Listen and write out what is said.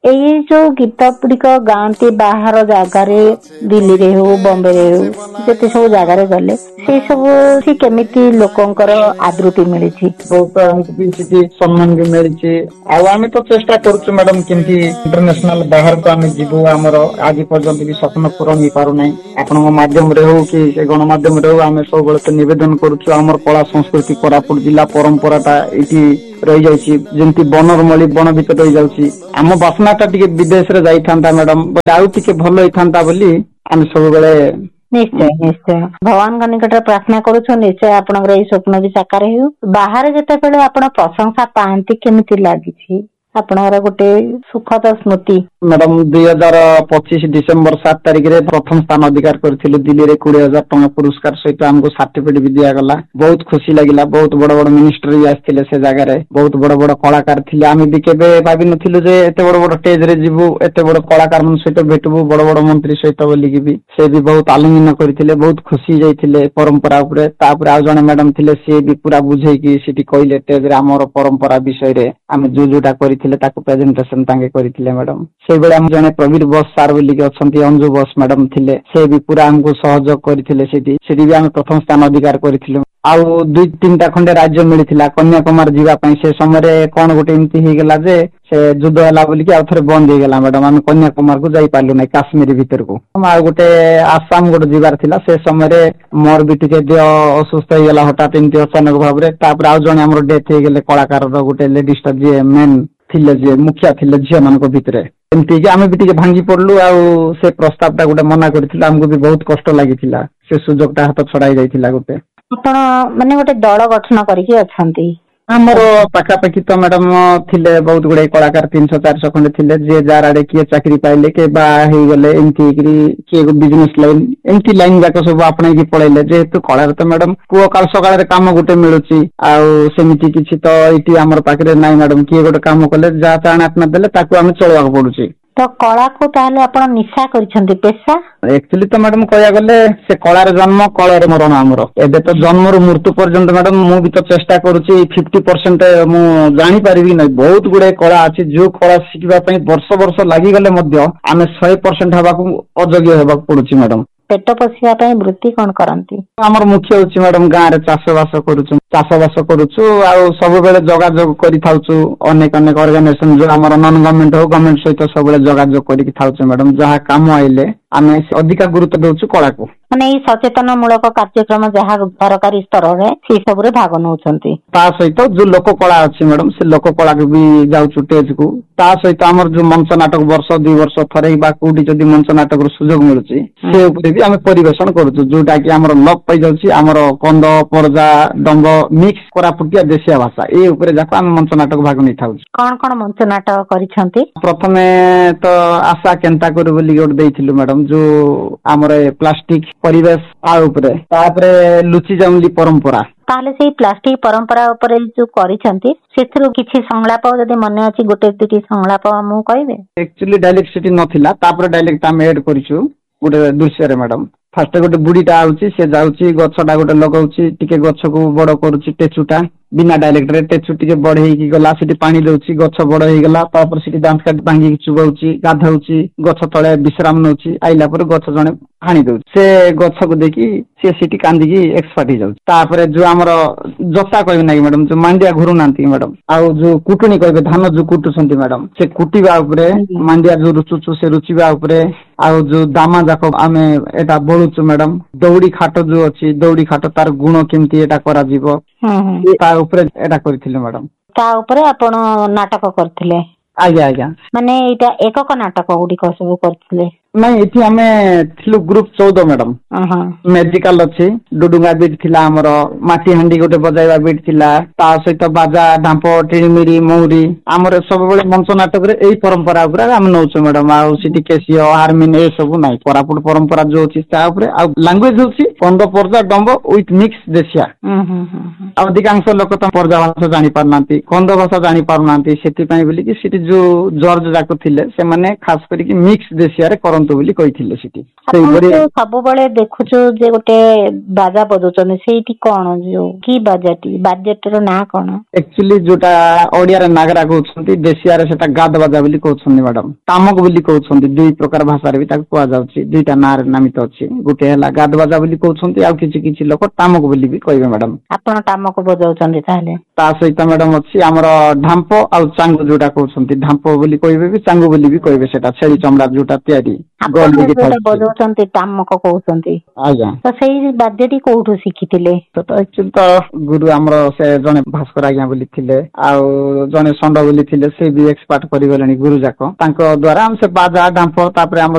ଏଇ ଯୋଉ ଗୀତ ଗୁଡିକ ଗାଆନ୍ତି ବାହାର ଜାଗାରେ ଦିଲ୍ଲୀରେ ହଉ ବମ୍ବେରେ ହଉ ଯେତେ ସବୁ ଜାଗାରେ ଗଲେ ସେଇ ସବୁ କେମିତି ଲୋକଙ୍କର ଆଦୃତି ମିଳିଛି? ବହୁତ ଆମକୁ ବି ସେଠି ସମ୍ମାନ ବି ମିଳିଛି। ଆଉ ଆମେ ତ ଚେଷ୍ଟା କରୁଛୁ ମ୍ୟାଡାମ କେମିତି ଇଣ୍ଟରନ୍ୟାସନାଲ ବାହାରକୁ ଆମେ ଯିବୁ। ଆମର ଆଜି ପର୍ଯ୍ୟନ୍ତ ବି ସ୍ୱପ୍ନ ପୂରଣ ହେଇପାରୁନାହିଁ। ଆପଣଙ୍କ ମାଧ୍ୟମରେ ହଉ କି ସେ ଗଣମାଧ୍ୟମରେ ହଉ ଆମେ ସବୁବେଳେ ତ ନିବେଦନ କରୁଛୁ ଆମର କଳା ସଂସ୍କୃତି କୋରାପୁଟ ଜିଲ୍ଲା ପରମ୍ପରାଟା ଏଇଠି ରହିଯାଇଛି। ଯେମିତି ବନର ମଳି ବନ ଭିତରେ ରହିଯାଉଛି। ଆମ ବାସ୍ନା ଟା ଟିକେ ବିଦେଶରେ ଯାଇଥାନ୍ତା ମ୍ୟାଡାମ, ଆଉ ଟିକେ ଭଲ ହେଇଥାନ୍ତା ବୋଲି ଆମେ ସବୁବେଳେ ନିଶ୍ଚୟ ନିଶ୍ଚୟ ଭଗବାନଙ୍କ ନିକଟରେ ପ୍ରାର୍ଥନା କରୁଛୁ ନିଶ୍ଚୟ ଆପଣଙ୍କର ଏଇ ସ୍ୱପ୍ନ ବି ସାକାର ହେଉ। ବାହାରେ ଯେତେବେଳେ ଆପଣ ପ୍ରଶଂସା ପାଆନ୍ତି କେମିତି ଲାଗିଛି ଆପଣଙ୍କର ଗୋଟେ ସୁଖଦ ସ୍ମୃତି? ମ୍ୟାଡାମ 2025 ଡିସେମ୍ବର 7 ତାରିଖରେ ପ୍ରଥମ ସ୍ଥାନ ଅଧିକାର କରିଥିଲୁ ଦିଲ୍ଲୀରେ 20,000 ଟଙ୍କା ପୁରସ୍କାର ସହିତ ଆମକୁ ସାର୍ଟିଫିକେଟ ବି ଦିଆଗଲା। ବହୁତ ଖୁସି ଲାଗିଲା। ବହୁତ ବଡ ବଡ ମିନିଷ୍ଟର ବି ଆସିଥିଲେ ସେ ଜାଗାରେ, ବହୁତ ବଡ ବଡ କଳାକାର ଥିଲେ। ଆମେ ବି କେବେ ଭାବିନଥିଲୁ ଯେ ଏତେ ବଡ ବଡ ଷ୍ଟେଜ ରେ ଯିବୁ, ଏତେ ବଡ କଳାକାର ମାନଙ୍କ ସହିତ ଭେଟିବୁ, ବଡ ବଡ ମନ୍ତ୍ରୀ ସହିତ ବୋଲିକି ବି ସେ ବି ବହୁତ ଆଲିଙ୍ଗନ କରିଥିଲେ, ବହୁତ ଖୁସି ଯାଇଥିଲେ ପରମ୍ପରା ଉପରେ। ତାପରେ ଆଉ ଜଣେ ମ୍ୟାଡାମ ଥିଲେ, ସିଏ ବି ପୁରା ବୁଝେଇକି ସେଠି କହିଲେ ଷ୍ଟେଜରେ ଆମର ପରମ୍ପରା ବିଷୟରେ ଆମେ ଯୋଉଟା କରିଥିଲେ ତାକୁ ପ୍ରେଜେଣ୍ଟେସନ ତାଙ୍କେ କରିଥିଲେ ମ୍ୟାଡାମ। ସେଇଭଳି ଆମ ଜଣେ ପ୍ରବୀର ବସ ସାର୍ ବୋଲିକି ଅଛନ୍ତି, ଅଞ୍ଜୁ ବସ ମ୍ୟାଡାମ ଥିଲେ, ସେ ବି ପୁରା ଆମକୁ ସହଯୋଗ କରିଥିଲେ। ସେଠି ବି ଆମେ ପ୍ରଥମ ସ୍ଥାନ ଅଧିକାର କରିଥିଲୁ। ଆଉ 2-3ଟା ଖଣ୍ଡେ ରାଜ୍ୟ ମିଳିଥିଲା କନ୍ୟାକୁମାରୀ ଯିବା ପାଇଁ। ସେ ସମୟରେ କଣ ଗୋଟେ ଏମିତି ହେଇଗଲା ଯେ ସେ ଯୁଦ୍ଧ ହେଲା ବୋଲିକି ଆଉ ଥରେ ବନ୍ଦ ହେଇଗଲା ମ୍ୟାଡାମ। ଆମେ କନ୍ୟାକୁମାରୀକୁ ଯାଇପାରିଲୁ ନାହିଁ, କାଶ୍ମୀର ଭିତରକୁ। ଆଉ ଗୋଟେ ଆସାମ ଗୋଟେ ଯିବାର ଥିଲା। ସେ ସମୟରେ ମୋର ବି ଟିକେ ଦେହ ଅସୁସ୍ଥ ହେଇଗଲା ହଠାତ୍ ଏମିତି ଅଚାନକ ଭାବରେ। ତାପରେ ଆଉ ଜଣେ ଆମର ଡେଥ ହେଇଗଲେ କଳାକାରର, ଗୋଟେ ଲେଡିଜ ଟା ଯିଏ ମେନ୍ ଥିଲେ, ଯିଏ ମୁଖିଆ ଥିଲେ ଝିଅ ମାନଙ୍କ ଭିତରେ। ଏମିତି କି ଆମେ ବି ଟିକେ ଭାଙ୍ଗି ପଡିଲୁ। ଆଉ ସେ ପ୍ରସ୍ତାବ ଟା ଗୋଟେ ମନା କରିଥିଲୁ। ଆମକୁ ବି ବହୁତ କଷ୍ଟ ଲାଗିଥିଲା। ସେ ସୁଯୋଗ ଟା ହାତ ଛଡା ହେଇଯାଇଥିଲା ଗୋଟେ। ଆପଣ ମାନେ ଗୋଟେ ଦଳ ଗଠନ କରିକି ଅଛନ୍ତି? ଆମର ପାଖାପାଖି ତ ମ୍ୟାଡାମ ଥିଲେ ବହୁତ ଗୁଡେ କଳାକାର, 300-400 ଖଣ୍ଡେ ଥିଲେ। ଯିଏ ଯାହାର ଆଡେ କିଏ ଚାକିରି ପାଇଲେ, କିଏ ବାହା ହେଇଗଲେ, ଏମିତି ହେଇକିରି କିଏ ବିଜନେସ ଲାଇନ, ଏମିତି ଲାଇନ ଯାକ ସବୁ ଆପଣେଇକି ପଳେଇଲେ। ଯେହେତୁ କଳାରେ ତ ମ୍ୟାଡାମ ପୁଅ କାଳ ସକାଳରେ କାମ ଗୋଟେ ମିଳୁଛି, ଆଉ ସେମିତି କିଛି ତ ଏଇଠି ଆମର ପାଖରେ ନାହିଁ ମ୍ୟାଡାମ। କିଏ ଗୋଟେ କାମ କଲେ ଯାହା ଚାଣା ଦେଲେ ତାକୁ ଆମେ ଚଳେଇବାକୁ ପଡୁଛି। ତ କଳାକୁ ତାହେଲେ ଆପଣ ନିଶା କରିଛନ୍ତି, ପେଶା? ଆକ୍ଚୁଆଲି ତ ମ୍ୟାଡାମ କହିବାକୁ ଗଲେ ସେ କଳାରେ ଜନ୍ମ କଳାରେ ମରଣ ଆମର। ଏବେ ତ ଜନ୍ମରୁ ମୃତ୍ୟୁ ପର୍ଯ୍ୟନ୍ତ ମ୍ୟାଡାମ ମୁଁ ବି ତ ଚେଷ୍ଟା କରୁଛି 50% ମୁଁ ଜାଣିପାରିବି ନାହିଁ। ବହୁତ ଗୁଡେ କଳା ଅଛି ଯୋଉ କଳା ଶିଖିବା ପାଇଁ ବର୍ଷ ବର୍ଷ ଲାଗିଗଲେ ମଧ୍ୟ ଆମେ 100% ହେବାକୁ ଅଯୋଗ୍ୟ ହେବାକୁ ପଡୁଛି ମ୍ୟାଡାମ। ପେଟ ପୋଷିବା ପାଇଁ ବୃତ୍ତି କଣ କରନ୍ତି? ଆମର ମୁଖ୍ୟ ହଉଛି ମ୍ୟାଡାମ ଗାଁରେ ଚାଷବାସ କରୁଛୁ। ଆଉ ସବୁବେଳେ ଯୋଗାଯୋଗ କରିଥାଉଛୁ ଅନେକ ଅର୍ଗାନାଇଜେସନ, ଯୋଉ ଆମର ନନ ଗଭର୍ଣ୍ଣମେଣ୍ଟ ହଉ ଗଭର୍ଣ୍ଣମେଣ୍ଟ ସହିତ ସବୁବେଳେ ଯୋଗାଯୋଗ କରିକି ଥାଉଛୁ ମ୍ୟାଡାମ। ଯାହା କାମ ଆଇଲେ ଆମେ ଅଧିକା ଗୁରୁତ୍ୱ ଦଉଛୁ କଳାକୁ। ମାନେ ଏଇ ସଚେତନ ମୂଳକ କାର୍ଯ୍ୟକ୍ରମ ଯାହା ସରକାରୀ ସ୍ତରରେ ସେଇ ସବୁରେ ଭାଗ ନେଉଛନ୍ତି। ତା ସହିତ ଯୋଉ ଲୋକ କଳା ଅଛି ମ୍ୟାଡାମ, ସେ ଲୋକ କଳାକୁ ବି ଯାଉଛୁ ଷ୍ଟେଜକୁ। ତା ସହିତ ଆମର ଯୋଉ ମଞ୍ଚ ନାଟକ ବର୍ଷ 2 ବର୍ଷ ଥରେ ବା କୋଉଠି ଯଦି ମଞ୍ଚ ନାଟକର ସୁଯୋଗ ମିଳୁଛି, ସେ ଉପରେ ବି ଆମେ ପରିବେଷଣ କରୁଛୁ। ଯୋଉଟା କି ଆମର ଲକ୍ ପାଇଯାଉଛି, ଆମର କନ୍ଧ, ପରଜା, ଡମ୍ବ ମିକ୍ସ କୋରାପୁଟିଆ ଦେଶିଆ ଭାଷା, ଏଇ ଉପରେ ଯାକ ଆମେ ମଞ୍ଚ ନାଟକ ଭାଗ ନେଇଥାଉଛୁ। କଣ କଣ ମଞ୍ଚ ନାଟକ କରିଛନ୍ତି? ପ୍ରଥମେ ତ ଆଶା କେନ୍ତା କରୁ ବୋଲି ଗୋଟେ ଦେଇଥିଲୁ ମ୍ୟାଡାମ, ଯୋଉ ଆମର ପ୍ଲାଷ୍ଟିକ ପରିବେଶ ଆ ଉପରେ। ତାପରେ ଲୁଚି ଯାଉଲି ପରମ୍ପରା। ତାହେଲେ ସେଇ ପ୍ଲାଷ୍ଟିକ ପରମ୍ପରା ଉପରେ ଯୋଉ କରିଛନ୍ତି, ସେଥିରୁ କିଛି ସଂଳାପ ଯଦି ମନେ ଅଛି, ଗୋଟେ 2ଟି ସଂଳାପ ଆମକୁ କହିବେ? ଆକ୍ଚୁଆଲି ଡାଇଲେକ୍ଟ ସେଠି ନଥିଲା, ତାପରେ ଡାଇଲେକ୍ଟ ଆମେ ଏଡ୍ କରିଛୁ ଗୋଟେ ଦୃଶ୍ୟରେ ମ୍ୟାଡାମ। ଫାଷ୍ଟ ଗୋଟେ ବୁଢୀଟା ଆଉଛି, ସେ ଯାଉଛି ଗଛଟା ଗୋଟେ ଲଗାଉଛି, ଟିକେ ଗଛକୁ ବଡ କରୁଛି ଟେଚୁଟା ବିନା ଡାଇଲେକ୍ଟରେ। ଟେଚୁ ଟିକେ ବଢ ହେଇକି ଗଲା, ସେଠି ପାଣି ଦଉଛି, ଗଛ ବଡ ହେଇଗଲା। ତାପରେ ସେଠି ଦାନ୍ତ କାଠି ଭାଙ୍ଗିକି ଚୁବଉଛି, ଗାଧଉଛି, ଗଛ ତଳେ ବିଶ୍ରାମ ନଉଛି। ଆଇଲା ପରେ ଗଛ ଜଣେ ହାଣି ଦଉଛି, ସେ ଗଛକୁ ଦେଖି ସେ ସେଠି କାନ୍ଦିକି ଏକ୍ସପାର୍ଟ ହେଇଯାଉଛି। ତାପରେ ଯୋଉ ଆମର ଜତା କହିବେ ନାଇଁ ମ୍ୟାଡାମ, ଯୋଉ ମାଣ୍ଡିଆ ଘୁରୁନାହାନ୍ତି ମ୍ୟାଡାମ, ଆଉ ଯୋଉ କୁଟୁଣି କହିବେ ଧାନ ଯୋଉ କୁଟୁଛନ୍ତି ମ୍ୟାଡାମ, ସେ କୁଟିବା ଉପରେ, ମାଣ୍ଡିଆ ଯୋଉ ରୁଚୁଛୁ ସେ ରୁଚିବା ଉପରେ, ଆଉ ଯୋଉ ଦାମା ଯାକ ଆମେ ଏଟା ବଳୁଛୁ ମ୍ୟାଡାମ। ଦଉଡି ଖାଟ ଯୋଉ ଅଛି, ଦଉଡି ଖାଟ ତାର ଗୁଣ କେମିତି ଏଟା କରାଯିବ, ତା ଉପରେ ଏଟା କରିଥିଲୁ ମ୍ୟାଡାମ। ତା ଉପରେ ଆପଣ ନାଟକ କରିଥିଲେ? ଆଜ୍ଞା ଆଜ୍ଞା। ମାନେ ଏଇଟା ଏକକ ନାଟକ ଗୁଡିକ ସବୁ କରିଥିଲେ? ନାଇଁ, ଏଠି ଆମେ ଥିଲୁ ଗ୍ରୁପ 14 ମ୍ୟାଡାମ। ମେଜିକାଲ ଅଛି, ଡୁଡୁଙ୍ଗା ବିଟ୍ ଥିଲା, ଆମର ମାଟି ହାଣ୍ଡି ଗୋଟେ ବଜାଇବା ବିଟ୍ ଥିଲା, ତା ସହିତ ବାଜା, ଢାମ୍ପ, ଟିଳିମିରି, ମହୁରୀ। ଆମର ସବୁବେଳେ ମଞ୍ଚ ନାଟକରେ ଏଇ ପରମ୍ପରା ଉପରେ ଆମେ ନଉଛୁ ମ୍ୟାଡାମ। ଆଉ ସେଠି କେସିଅ, ହାରମିନ ଏ ସବୁ ନାହିଁ। କୋରାପୁଟ ପରମ୍ପରା ଯୋଉ ଅଛି ତା ଉପରେ। ଆଉ ଲାଙ୍ଗୁଏଜ ହଉଛି କନ୍ଧ, ପରଜା, ଡମ୍ବ ୱିଥ ମିକ୍ସ ଦେଶିଆ। ଅଧିକାଂଶ ଲୋକ ତ ପରଜା ଭାଷା ଜାଣି ପାରୁନାହାନ୍ତି, କନ୍ଧ ଭାଷା ଜାଣି ପାରୁନାହାନ୍ତି। ସେଥିପାଇଁ ବୋଲିକି ସେଠି ଯୋଉ ଜର୍ଜ ଯାକ ଥିଲେ, ସେମାନେ ଖାସ କରିକି ମିକ୍ସ ଦେଶିଆରେ କରନ୍ତି। କରନ୍ତୁ ବୋଲି କହିଥିଲେ ସେଠି। ଆପଣ ସେଇପରି ଯୋଉ ସବୁବେଳେ ଦେଖୁଛୁ ଯେ ଗୋଟେ ବାଜା ବଜଉଛନ୍ତି ସେଇଠି କଣ ଯୋଉ କି ବାଜାଟି ବାଜେଟର ନାଁ କଣ? ଆକ୍ଚୁଆଲି ଯୋଉଟା ଓଡିଆରେ ନାଗରା କହୁଛନ୍ତି, ଦେଶିଆରେ ସେଟା ଗାଦ ବାଜା ବୋଲି କହୁଛନ୍ତି ମ୍ୟାଡାମ। ତାମକ ବୋଲି କହୁଛନ୍ତି, ଦୁଇ ପ୍ରକାର ଭାଷାରେ ବି ତାକୁ କୁହାଯାଉଛି, ଦୁଇଟା ନାଁରେ ନାମିତ ଅଛି। ଗୋଟେ ହେଲା ଗାଦ ବାଜା ବୋଲି କହୁଛନ୍ତି, ଆଉ କିଛି କିଛି ଲୋକ ତାମକ ବୋଲି ବି କହିବେ ମ୍ୟାଡାମ। ଆପଣ ତାମକ ବଜାଉଛନ୍ତି ତାହେଲେ? ତା ସହିତ ମ୍ୟାଡାମ ଅଛି ଆମର ଢାମ୍ପ ଆଉ ଚାଙ୍ଗୁ ଯୋଉଟା କହୁଛନ୍ତି, ଢାମ୍ପ ବୋଲି କହିବେ ବି ଚାଙ୍ଗୁ ବୋଲି ବି କହିବେ, ସେଟା ଛେଳି ଚମଡା ଯୋଉଟା ତିଆରି ଗୋଲ ଆପଣ ହେଇକି ଯୋଉଟା ଥାଏ। ବଜାଉଛନ୍ତି ତାମକ କହୁଛନ୍ତି, ଆଜ୍ଞା। ତ ସେଇ ବାଦ୍ୟଟି କୋଉଠୁ ଶିଖିଥିଲେ? ସେଟା ଆକ୍ଚୁଆଲି ତ ଗୁରୁ ଆମର ସେ ଜଣେ ଭାସ୍କର ଆଜ୍ଞା ବୋଲି ଥିଲେ, ଆଉ ଜଣେ ଷଣ୍ଢ ବୋଲି ଥିଲେ, ସେ ବି ଏକ୍ସପାର୍ଟ କରିଗଲେଣି ଗୁରୁ ଯାକ। ତାଙ୍କ ଦ୍ଵାରା ଆମେ ସେ ବାଜା ଢାମ୍ପ ତାପରେ ଆମର